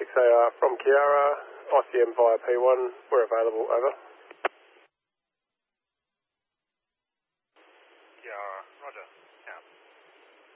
6AR from Kiara, ICM via P1, we're available, over. Kiara, roger, out.